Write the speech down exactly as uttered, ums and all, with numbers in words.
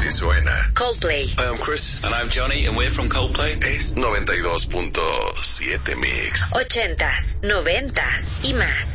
Así suena. Coldplay. Hi, I'm Chris. And I'm Johnny, and we're from Coldplay. Es noventa y dos punto siete Mix. Ochentas, noventas y más.